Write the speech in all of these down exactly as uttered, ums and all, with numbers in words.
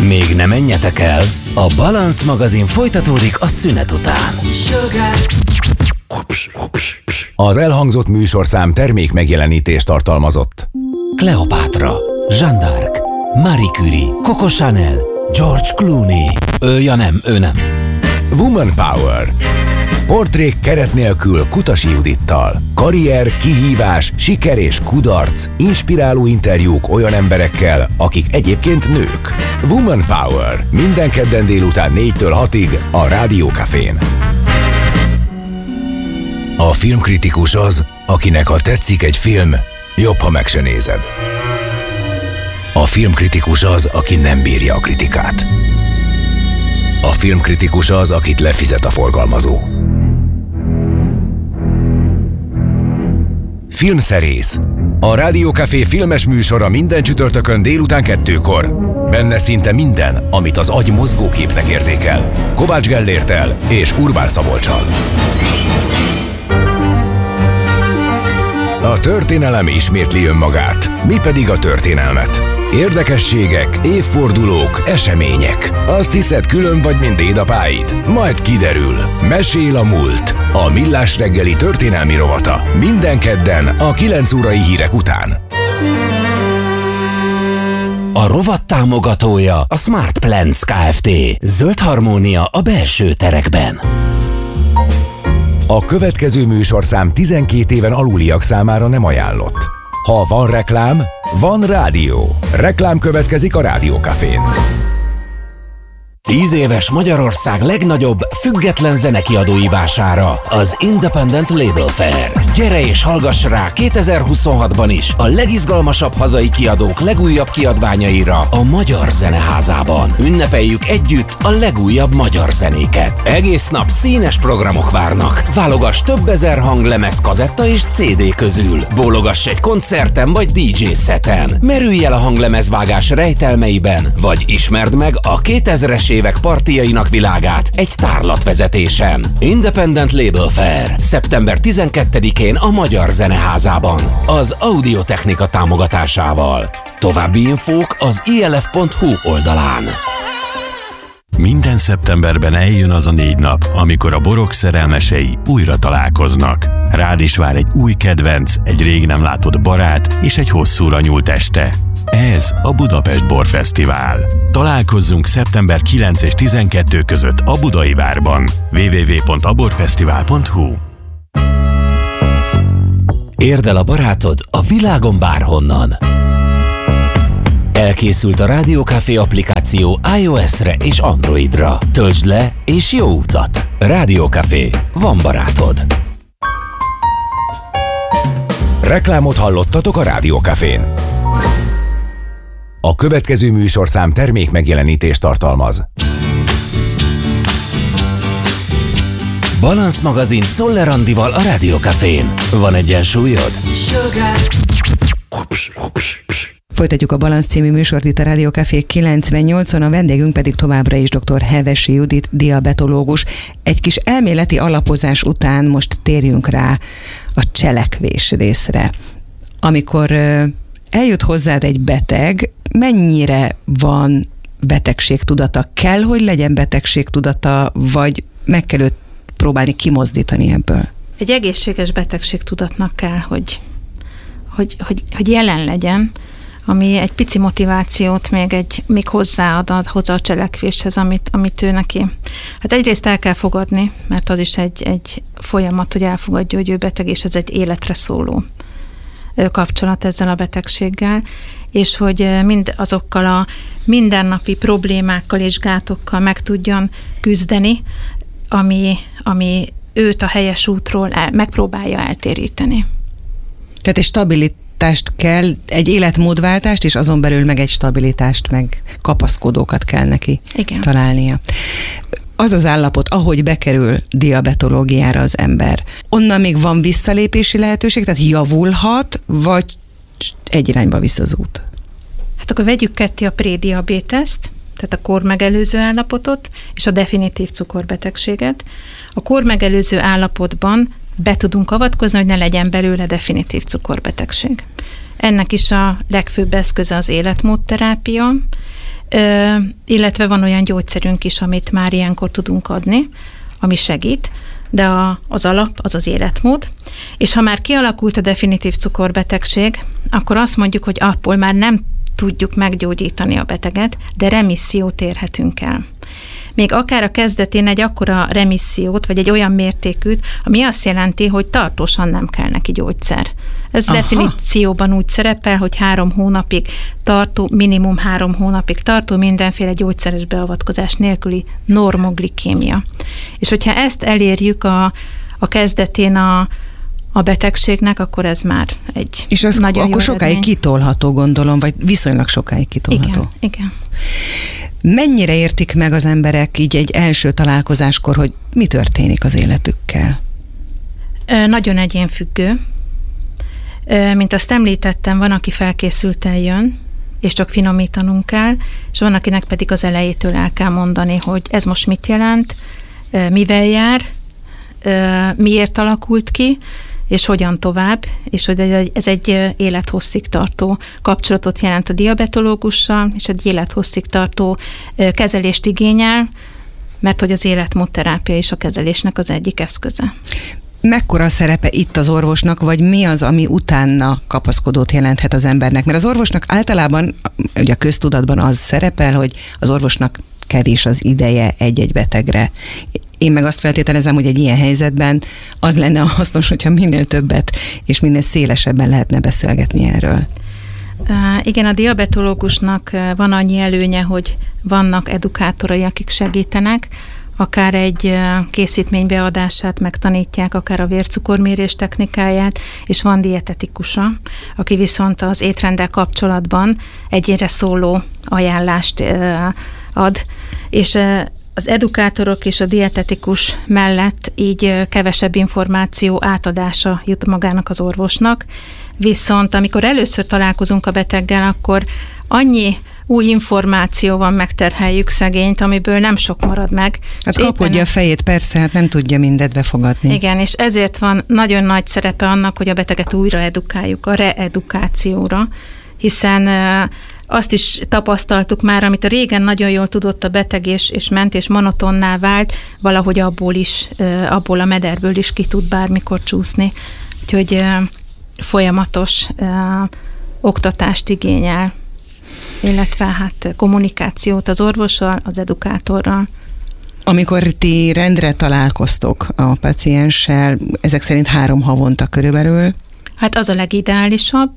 Még ne menjetek el, a Balansz magazin folytatódik a szünet után. Az elhangzott műsorszám termék megjelenítést tartalmazott. Kleopátra, Jeanne d'Arc, Marie Curie, Coco Chanel, George Clooney. Ő, ja nem, ő nem. Woman Power. Portrék keret nélkül Kutasi Judittal. Karrier, kihívás, siker és kudarc. Inspiráló interjúk olyan emberekkel, akik egyébként nők. Woman Power. Minden kedden délután négytől hatig a Rádió Cafén. A filmkritikus az, akinek ha tetszik egy film, jobb, ha meg se nézed. A filmkritikus az, aki nem bírja a kritikát. A filmkritikus az, akit lefizet a forgalmazó. Filmszerész. A Rádió Café filmes műsora minden csütörtökön délután kettőkor. Benne szinte minden, amit az agy mozgóképnek érzékel. Kovács Gellérttel és Urbán Szabolccsal. A történelem ismétli önmagát, mi pedig a történelmet. Érdekességek, évfordulók, események. Azt hiszed, külön vagy, mint dédapáid? Majd kiderül. Mesél a múlt. A Millás reggeli történelmi rovata. Minden kedden a kilenc órai hírek után. A rovat támogatója a Smart Plants Kft. Zöld harmónia a belső terekben. A következő műsorszám tizenkét éven aluliak számára nem ajánlott. Ha van reklám, van rádió. Reklám következik a Rádió Cafén. Tíz éves Magyarország legnagyobb független zenekiadói vására, az Independent Label Fair. Gyere és hallgass rá kétezer-huszonhatban is a legizgalmasabb hazai kiadók legújabb kiadványaira a Magyar Zeneházában. Ünnepeljük együtt a legújabb magyar zenéket. Egész nap színes programok várnak. Válogass több ezer hanglemez, kazetta és cé dé közül. Bólogass egy koncerten vagy dé dzsé szeten. Merülj el a hanglemezvágás rejtelmeiben, vagy ismerd meg a kétezres évek partijainak világát egy tárlatvezetésen. Independent Label Fair. szeptember tizenkettedikén a Magyar Zeneházában. Az Audiotechnika támogatásával. További infók az i el ef pont hu oldalán. Minden szeptemberben eljön az a négy nap, amikor a borok szerelmesei újra találkoznak. Rád is vár egy új kedvenc, egy rég nem látott barát és egy hosszúra nyúlt este. Ez a Budapest Borfesztivál. Találkozzunk szeptember kilenc és tizenkettő között a Budai Bárban. double-u double-u double-u pont aborfesztivál pont hu. Érd el a barátod a világon bárhonnan. Elkészült a Rádió Café applikáció iOS-re és Androidra. Töltsd le és jó utat! Rádió Café. Van barátod. Reklámot hallottatok a Rádió Cafén. A következő műsorszám termék megjelenítést tartalmaz. Balansz magazin Czoller Andival a Rádió Cafén. Van egyensúlyod? Folytatjuk a Balansz című műsort itt a Rádió Café kilencvennyolcon, a vendégünk pedig továbbra is dr. Hevesi Judit, diabetológus. Egy kis elméleti alapozás után most térjünk rá a cselekvés részre. Amikor eljut hozzád egy beteg, mennyire van betegségtudata? Kell, hogy legyen betegségtudata, vagy meg kell őt próbálni kimozdítani ebből? Egy egészséges betegségtudatnak kell, hogy, hogy, hogy, hogy jelen legyen, ami egy pici motivációt még, egy, még hozzáad ad, hozzá a cselekvéshez, amit, amit ő neki. Hát egyrészt el kell fogadni, mert az is egy, egy folyamat, hogy elfogadja, hogy ő beteg, és ez egy életre szóló kapcsolat ezzel a betegséggel, és hogy mind azokkal a mindennapi problémákkal és gátokkal meg tudjon küzdeni, ami, ami őt a helyes útról el, megpróbálja eltéríteni. Tehát egy stabilitást kell, egy életmódváltást, és azon belül meg egy stabilitást, meg kapaszkodókat kell neki Igen. találnia. Az az állapot, ahogy bekerül diabetológiára az ember, onnan még van visszalépési lehetőség, tehát javulhat, vagy egy irányba visz az út? Hát akkor vegyük ketté a prédiabéteszt, tehát a kormegelőző állapotot, és a definitív cukorbetegséget. A kormegelőző állapotban be tudunk avatkozni, hogy ne legyen belőle definitív cukorbetegség. Ennek is a legfőbb eszköze az életmódterápia. illetve van olyan gyógyszerünk is, amit már ilyenkor tudunk adni, ami segít, de a, az alap az az életmód. És ha már kialakult a definitív cukorbetegség, akkor azt mondjuk, hogy abból már nem tudjuk meggyógyítani a beteget, de remissziót érhetünk el. Még akár a kezdetén egy akkora remissziót, vagy egy olyan mértékűt, ami azt jelenti, hogy tartósan nem kell neki gyógyszer. Ez Aha. definícióban úgy szerepel, hogy három hónapig tartó, minimum három hónapig tartó mindenféle gyógyszeres beavatkozás nélküli normoglikémia. És hogyha ezt elérjük a, a kezdetén a a betegségnek, akkor ez már egy És az nagyon akkor jó sokáig eredmény. kitolható, gondolom, vagy viszonylag sokáig kitolható. Igen, igen. Mennyire értik meg az emberek így egy első találkozáskor, hogy mi történik az életükkel? Nagyon egyénfüggő. Mint azt említettem, van, aki felkészülten jön, és csak finomítanunk kell, és van, akinek pedig az elejétől el kell mondani, hogy ez most mit jelent, mivel jár, miért alakult ki, és hogyan tovább, és hogy ez egy, ez egy élethosszig tartó kapcsolatot jelent a diabetológussal, és egy élethosszig tartó kezelést igényel, mert hogy az életmódterápia is a kezelésnek az egyik eszköze. Mekkora a szerepe itt az orvosnak, vagy mi az, ami utána kapaszkodót jelenthet az embernek? Mert az orvosnak általában, ugye a köztudatban az szerepel, hogy az orvosnak kevés az ideje egy-egy betegre. Én meg azt feltételezem, hogy egy ilyen helyzetben az lenne hasznos, hogyha minél többet és minél szélesebben lehetne beszélgetni erről. Igen, a diabetológusnak van annyi előnye, hogy vannak edukátorai, akik segítenek, akár egy készítmény beadását megtanítják, akár a vércukormérés technikáját, és van dietetikusa, aki viszont az étrenddel kapcsolatban egyére szóló ajánlást ad, és az edukátorok és a dietetikus mellett így kevesebb információ átadása jut magának az orvosnak, viszont amikor először találkozunk a beteggel, akkor annyi új információval megterheljük szegényt, amiből nem sok marad meg. Hát kapodja a fejét, persze, hát nem tudja mindet befogadni. Igen, és ezért van nagyon nagy szerepe annak, hogy a beteget újra edukáljuk, a reedukációra, hiszen azt is tapasztaltuk már, amit a régen nagyon jól tudott a beteg, és, és ment, és monotonná vált, valahogy abból is, abból a mederből is ki tud bármikor csúszni. Úgyhogy folyamatos oktatást igényel, illetve hát kommunikációt az orvossal, az edukátorral. Amikor ti rendre találkoztok a pacienssel, ezek szerint három havonta körülbelül? Hát az a legideálisabb,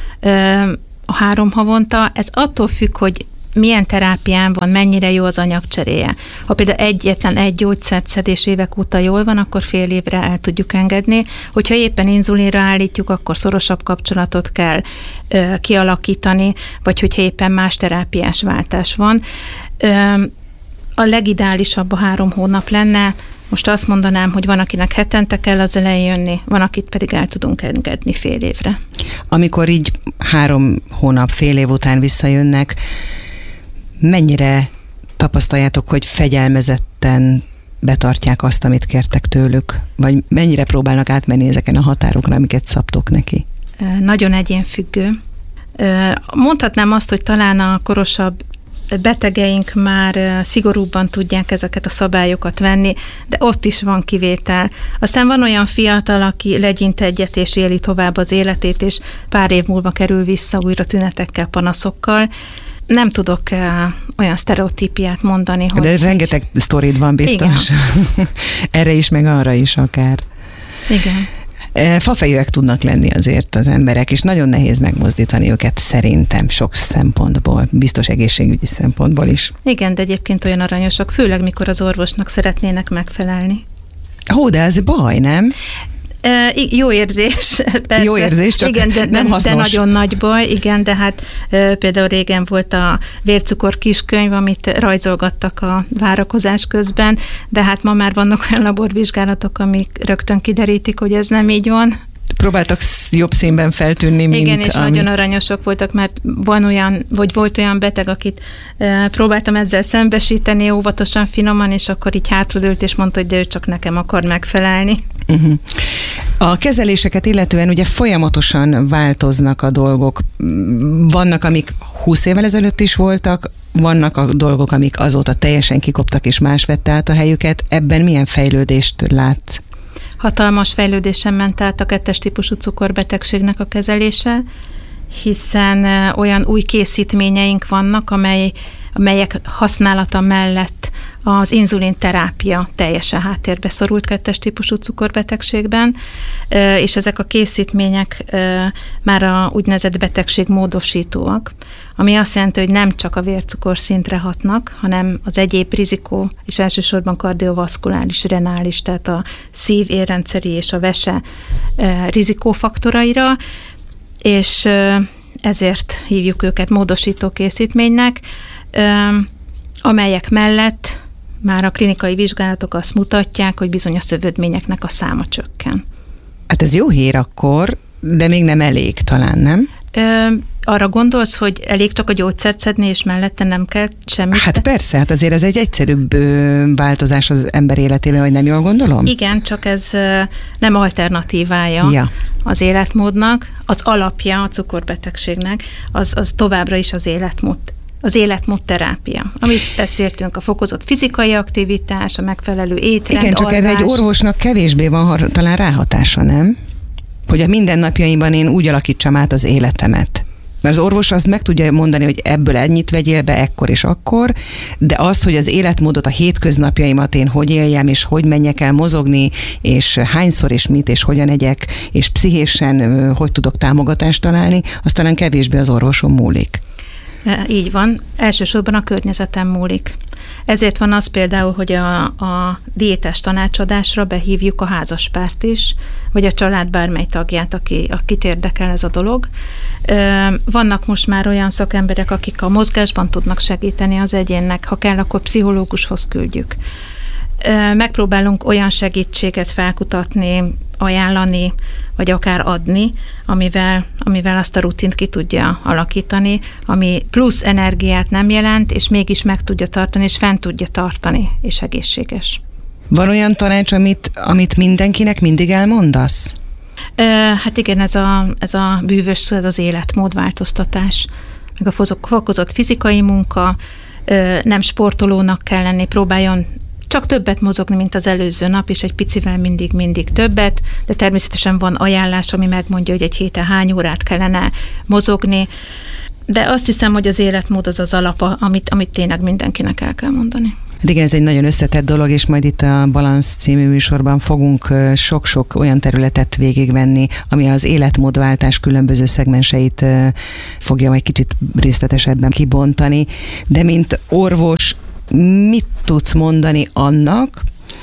a három havonta. Ez attól függ, hogy milyen terápián van, mennyire jó az anyagcseréje. Ha például egyetlen egy gyógyszert szedés évek óta jól van, akkor fél évre el tudjuk engedni. Hogyha éppen inzulinra állítjuk, akkor szorosabb kapcsolatot kell ö, kialakítani, vagy hogyha éppen más terápiás váltás van. Ö, a legideálisabb a három hónap lenne. Most azt mondanám, hogy van, akinek hetente kell az elején jönni, van, akit pedig el tudunk engedni fél évre. Amikor így három hónap, fél év után visszajönnek, mennyire tapasztaljátok, hogy fegyelmezetten betartják azt, amit kértek tőlük? Vagy mennyire próbálnak átmenni ezeken a határokra, amiket szabtok neki? Nagyon egyénfüggő. Mondhatnám azt, hogy talán a korosabb betegeink már szigorúbban tudják ezeket a szabályokat venni, de ott is van kivétel. Aztán van olyan fiatal, aki legyint egyet és éli tovább az életét, és pár év múlva kerül vissza újra tünetekkel, panaszokkal. Nem tudok uh, olyan sztereotípiát mondani, hogy... De rengeteg hogy... sztorid van biztos. Erre is, meg arra is akár. Igen. Fafejűek tudnak lenni azért az emberek, és nagyon nehéz megmozdítani őket szerintem sok szempontból, biztos egészségügyi szempontból is. Igen, de egyébként olyan aranyosak, főleg mikor az orvosnak szeretnének megfelelni. Hó, de ez baj, nem? E, jó érzés, persze. Jó érzés, csak igen, de, nem hasznos. De nagyon nagy baj, igen, de hát e, például régen volt a vércukor kiskönyv, amit rajzolgattak a várakozás közben, de hát ma már vannak olyan laborvizsgálatok, amik rögtön kiderítik, hogy ez nem így van. Próbáltak jobb színben feltűnni, mint... Igen, és amit... nagyon aranyosok voltak, mert van olyan, vagy volt olyan beteg, akit e, próbáltam ezzel szembesíteni, óvatosan, finoman, és akkor így hátradőlt, és mondta, hogy de ő csak nekem akar megfelelni. Uh-huh. A kezeléseket illetően ugye folyamatosan változnak a dolgok. Vannak, amik húsz évvel ezelőtt is voltak, vannak a dolgok, amik azóta teljesen kikoptak és más vette át a helyüket. Ebben milyen fejlődést látsz? Hatalmas fejlődésen ment át a kettes típusú cukorbetegségnek a kezelése, hiszen olyan új készítményeink vannak, amely, amelyek használata mellett az inzulinterápia teljesen háttérbe szorult kettes típusú cukorbetegségben, és ezek a készítmények már a úgynevezett betegségmódosítóak, ami azt jelenti, hogy nem csak a vércukorszintre hatnak, hanem az egyéb rizikó, és elsősorban kardiovaszkuláris, renális, tehát a szív-, érrendszeri és a vese rizikófaktoraira, és ezért hívjuk őket módosító készítménynek, amelyek mellett már a klinikai vizsgálatok azt mutatják, hogy bizony a szövődményeknek a száma csökken. Hát ez jó hír akkor, de még nem elég talán, nem? Ö, arra gondolsz, hogy elég csak a gyógyszert szedni, és mellette nem kell semmit? Hát persze, hát azért ez egy egyszerűbb változás az ember életében, vagy nem jól gondolom? Igen, csak ez nem alternatívája ja. az életmódnak. Az alapja a cukorbetegségnek, az, az továbbra is az életmód. Az életmódterápia, amit beszéltünk, a fokozott fizikai aktivitás, a megfelelő étrend, igen, csak alvás. Erre egy orvosnak kevésbé van talán ráhatása, nem? Hogy a mindennapjaimban én úgy alakítsam át az életemet. Mert az orvos azt meg tudja mondani, hogy ebből ennyit vegyél be, ekkor és akkor, de azt, hogy az életmódot, a hétköznapjaimat én hogy éljem, és hogy menjek el mozogni, és hányszor, és mit, és hogyan egyek, és pszichésen hogy tudok támogatást találni, azt talán kevésbé az orvoson múlik. Így van, elsősorban a környezetem múlik. Ezért van az például, hogy a, a diétás tanácsadásra behívjuk a házaspárt is, vagy a család bármely tagját, aki, akit érdekel ez a dolog. Vannak most már olyan szakemberek, akik a mozgásban tudnak segíteni az egyénnek, ha kell, akkor pszichológushoz küldjük. Megpróbálunk olyan segítséget felkutatni, ajánlani, vagy akár adni, amivel, amivel azt a rutint ki tudja alakítani, ami plusz energiát nem jelent, és mégis meg tudja tartani, és fent tudja tartani, és egészséges. Van olyan tanács, amit, amit mindenkinek mindig elmondasz? Hát igen, ez a, ez a bűvös szó, ez az életmódváltoztatás, meg a fokozott fizikai munka, nem sportolónak kell lenni, próbáljon csak többet mozogni, mint az előző nap, és egy picivel mindig-mindig többet, de természetesen van ajánlás, ami megmondja, hogy egy héten hány órát kellene mozogni, de azt hiszem, hogy az életmód az az alap, amit, amit tényleg mindenkinek el kell mondani. Hát igen, ez egy nagyon összetett dolog, és majd itt a Balansz című műsorban fogunk sok-sok olyan területet végigvenni, ami az életmódváltás különböző szegmenseit fogja majd kicsit részletesebben kibontani, de mint orvos, mit tudsz mondani annak,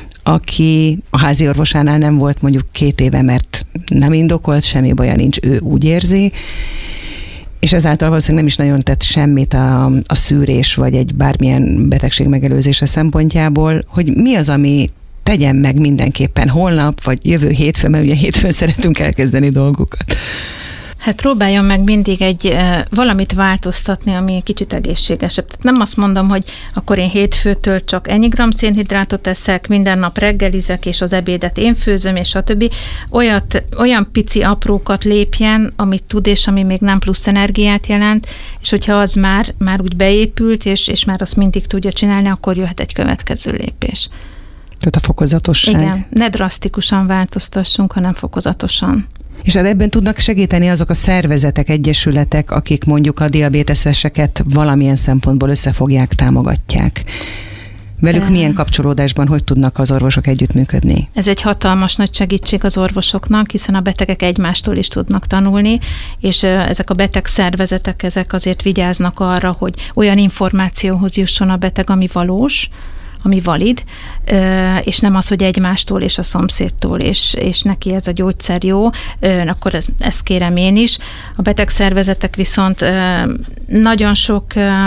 aki a házi orvosánál nem volt mondjuk két éve, mert nem indokolt, semmi baja nincs, ő úgy érzi, és ezáltal valószínűleg nem is nagyon tett semmit a, a szűrés, vagy egy bármilyen betegség megelőzése szempontjából, hogy mi az, ami tegyen meg mindenképpen holnap, vagy jövő hétfőn, mert ugye hétfőn szeretünk elkezdeni dolgokat. Hát próbáljon meg mindig egy e, valamit változtatni, ami kicsit egészségesebb. Tehát nem azt mondom, hogy akkor én hétfőtől csak ennyi gramm szénhidrátot eszek, minden nap reggelizek, és az ebédet én főzöm, és stb. Olyat, olyan pici aprókat lépjen, amit tud, és ami még nem plusz energiát jelent, és hogyha az már, már úgy beépült, és, és már azt mindig tudja csinálni, akkor jöhet egy következő lépés. Tehát a fokozatosság. Igen, ne drasztikusan változtassunk, hanem fokozatosan. És hát ebben tudnak segíteni azok a szervezetek, egyesületek, akik mondjuk a diabéteszeseket valamilyen szempontból összefogják, támogatják. Velük milyen kapcsolódásban, hogy tudnak az orvosok együttműködni? Ez egy hatalmas nagy segítség az orvosoknak, hiszen a betegek egymástól is tudnak tanulni, és ezek a beteg szervezetek, ezek azért vigyáznak arra, hogy olyan információhoz jusson a beteg, ami valós, ami valid, és nem az, hogy egymástól és a szomszédtól, és, és neki ez a gyógyszer jó, akkor ez, ezt kérem én is. A betegszervezetek viszont nagyon sok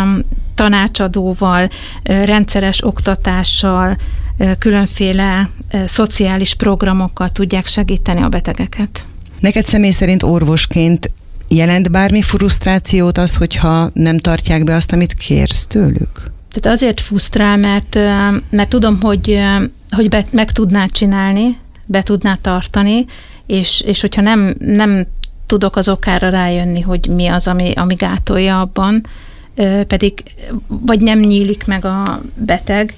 tanácsadóval, rendszeres oktatással, különféle szociális programokkal tudják segíteni a betegeket. Neked személy szerint orvosként jelent bármi frusztrációt az, hogyha nem tartják be azt, amit kérsz tőlük? Tehát azért frusztrál, mert, mert tudom, hogy, hogy be, meg tudnád csinálni, be tudnád tartani, és, és hogyha nem, nem tudok az okára rájönni, hogy mi az, ami, ami gátolja abban, pedig vagy nem nyílik meg a beteg,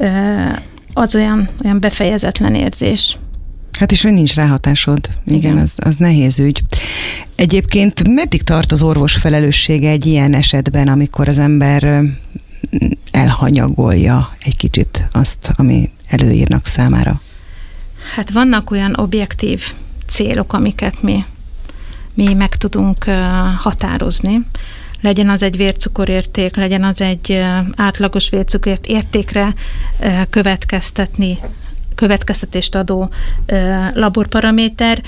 az olyan, olyan befejezetlen érzés. Hát és hogy nincs ráhatásod. Igen, Igen. Az, az nehéz ügy. Egyébként meddig tart az orvos felelőssége egy ilyen esetben, amikor az ember elhanyagolja egy kicsit azt, ami előírnak számára? Hát vannak olyan objektív célok, amiket mi, mi meg tudunk határozni. Legyen az egy vércukorérték, legyen az egy átlagos vércukorértékre következtetni, következtetést adó laborparaméter.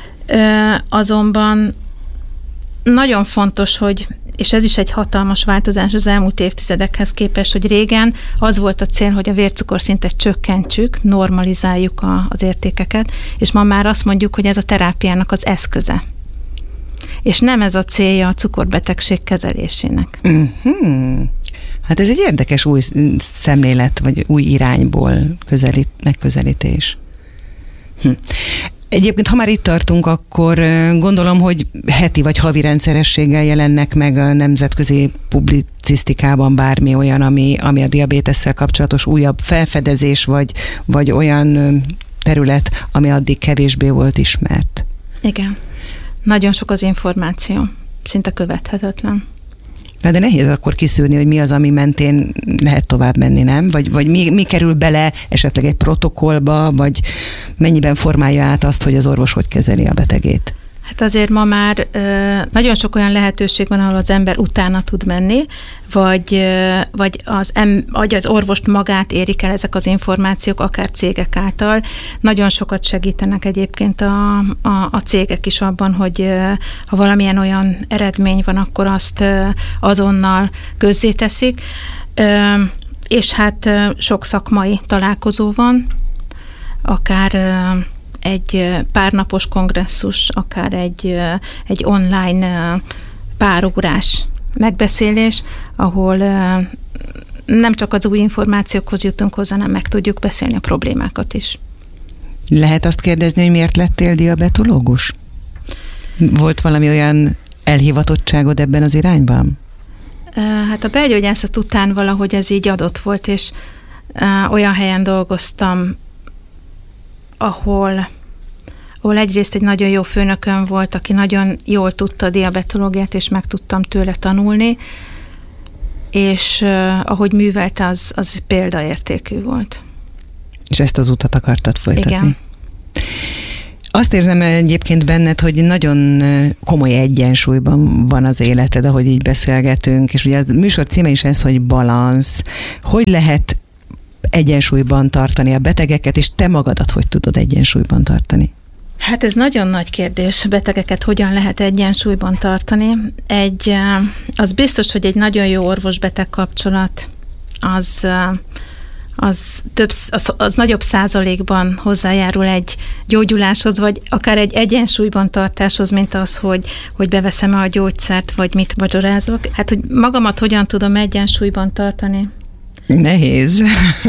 Azonban nagyon fontos, hogy, és ez is egy hatalmas változás az elmúlt évtizedekhez képest, hogy régen az volt a cél, hogy a vércukorszintet csökkentsük, normalizáljuk a, az értékeket, és ma már azt mondjuk, hogy ez a terápiának az eszköze. És nem ez a célja a cukorbetegség kezelésének. Uh-huh. Hát ez egy érdekes új szemlélet, vagy új irányból közelít, megközelítés. Hm. Egyébként, ha már itt tartunk, akkor gondolom, hogy heti vagy havi rendszerességgel jelennek meg a nemzetközi publicisztikában bármi olyan, ami, ami a diabétesszel kapcsolatos újabb felfedezés, vagy, vagy olyan terület, ami addig kevésbé volt ismert. Igen. Nagyon sok az információ. Szinte követhetetlen. De nehéz akkor kiszűrni, hogy mi az, ami mentén lehet tovább menni, nem? Vagy, vagy mi, mi kerül bele esetleg egy protokollba, vagy mennyiben formálja át azt, hogy az orvos hogy kezeli a betegét? Hát azért ma már nagyon sok olyan lehetőség van, ahol az ember utána tud menni, vagy, vagy, az, em, vagy az orvost magát érik el ezek az információk, akár cégek által. Nagyon sokat segítenek egyébként a, a, a cégek is abban, hogy ha valamilyen olyan eredmény van, akkor azt azonnal közzéteszik. És hát sok szakmai találkozó van, akár egy párnapos kongresszus, akár egy, egy online párórás megbeszélés, ahol nem csak az új információkhoz jutunk hozzá, hanem meg tudjuk beszélni a problémákat is. Lehet azt kérdezni, hogy miért lettél diabetológus? Volt valami olyan elhivatottságod ebben az irányban? Hát a belgyógyászat után valahogy ez így adott volt, és olyan helyen dolgoztam, ahol, ahol egyrészt egy nagyon jó főnököm volt, aki nagyon jól tudta a diabetológiát, és meg tudtam tőle tanulni, és uh, ahogy művelte, az, az példaértékű volt. És ezt az utat akartad folytatni? Igen. Azt érzem egyébként benned, hogy nagyon komoly egyensúlyban van az életed, ahogy így beszélgetünk, és ugye a műsor címe is ez, hogy balansz. Hogy lehet egyensúlyban tartani a betegeket, és te magadat hogy tudod egyensúlyban tartani? Hát ez nagyon nagy kérdés, betegeket hogyan lehet egyensúlyban tartani. Egy, az biztos, hogy egy nagyon jó orvos-beteg kapcsolat az, az, több, az, az nagyobb százalékban hozzájárul egy gyógyuláshoz, vagy akár egy egyensúlyban tartáshoz, mint az, hogy, hogy beveszem-e a gyógyszert, vagy mit vacsorázok. Hát, hogy magamat hogyan tudom egyensúlyban tartani? Nehéz.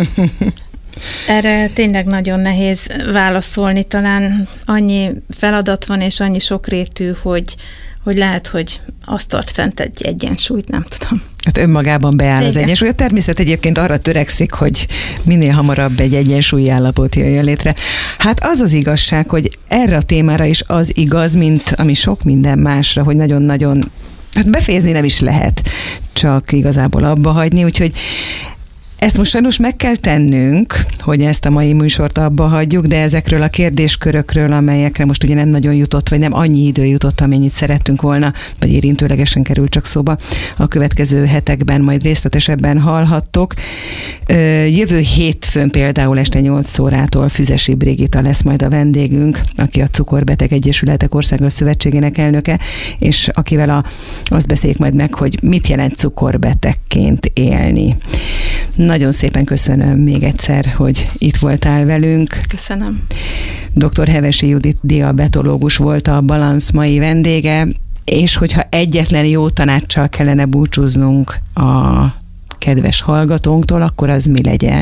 Erre tényleg nagyon nehéz válaszolni, talán annyi feladat van, és annyi sokrétű, hogy, hogy lehet, hogy azt tart fent egy egyensúlyt, nem tudom. Hát önmagában beáll Igen. az egyensúly. A természet egyébként arra törekszik, hogy minél hamarabb egy egyensúlyi állapot jöjjön létre. Hát az az igazság, hogy erre a témára is az igaz, mint ami sok minden másra, hogy nagyon-nagyon, hát befejezni nem is lehet, csak igazából abba hagyni, úgyhogy ezt most sajnos meg kell tennünk, hogy ezt a mai műsort abba hagyjuk, de ezekről a kérdéskörökről, amelyekre most ugye nem nagyon jutott, vagy nem annyi idő jutott, amennyit szerettünk volna, vagy érintőlegesen kerül csak szóba, a következő hetekben majd részletesebben hallhattok. Jövő hétfőn például este nyolc órától Füzesi Brigitta lesz majd a vendégünk, aki a Cukorbeteg Egyesületek Országos Szövetségének elnöke, és akivel a, azt beszéljük majd meg, hogy mit jelent cukorbetegként élni. Nagyon szépen köszönöm még egyszer, hogy itt voltál velünk. Köszönöm. doktor Hevesi Judit diabetológus volt a Balansz mai vendége, és hogyha egyetlen jó tanácssal kellene búcsúznunk a kedves hallgatónktól, akkor az mi legyen?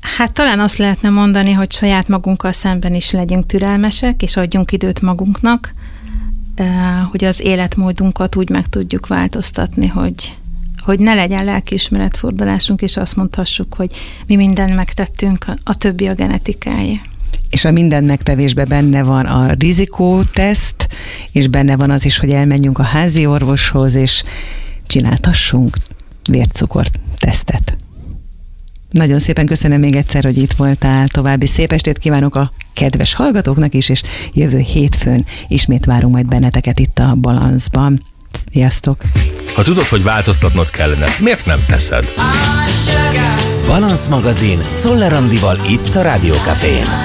Hát talán azt lehetne mondani, hogy saját magunkkal szemben is legyünk türelmesek, és adjunk időt magunknak, hogy az életmódunkat úgy meg tudjuk változtatni, hogy, hogy ne legyen lelkiismeretfordulásunk, és azt mondhassuk, hogy mi mindent megtettünk, a többi a genetikája. És a minden megtevésben benne van a rizikóteszt, és benne van az is, hogy elmenjünk a házi orvoshoz, és csináltassunk vércukortesztet. Nagyon szépen köszönöm még egyszer, hogy itt voltál. További szép estét kívánok a kedves hallgatóknak is, és jövő hétfőn ismét várunk majd benneteket itt a Balanszban. Sziasztok! Ha tudod, hogy változtatnod kellene, miért nem teszed? Balansz magazin Czoller Andival itt a Rádió Cafén.